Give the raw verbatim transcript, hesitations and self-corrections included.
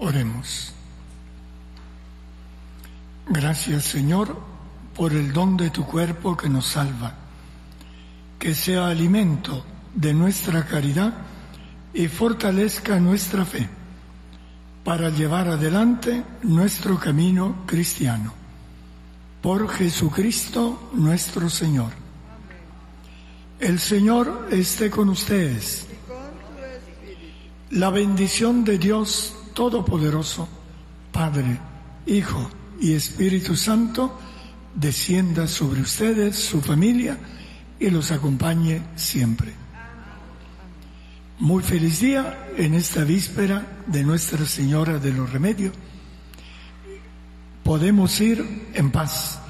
Oremos. Gracias, Señor, por el don de tu cuerpo que nos salva, que sea alimento de nuestra caridad y fortalezca nuestra fe para llevar adelante nuestro camino cristiano. Por Jesucristo nuestro Señor. El Señor esté con ustedes. La bendición de Dios Todopoderoso, Padre, Hijo y Espíritu Santo, descienda sobre ustedes, su familia, y los acompañe siempre. Muy feliz día en esta víspera de Nuestra Señora de los Remedios. Podemos ir en paz.